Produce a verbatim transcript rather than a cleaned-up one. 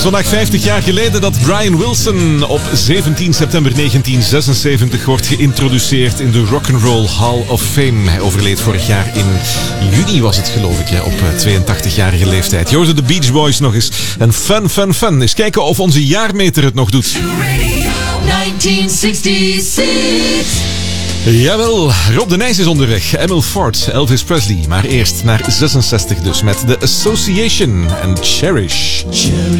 is vandaag vijftig jaar geleden dat Brian Wilson op zeventien september negentien zesenzeventig wordt geïntroduceerd in de Rock'n'Roll Hall of Fame. Hij overleed vorig jaar in juni, was het geloof ik, ja, op tweeëntachtigjarige leeftijd. Je hoorde de Beach Boys nog eens. En fun, fun, fun. Eens kijken of onze jaarmeter het nog doet. negentien zesenzestig. Jawel, Rob de Nijs is onderweg. Emil Ford, Elvis Presley. Maar eerst naar zesenzestig dus met The Association en Cherish. Cherish.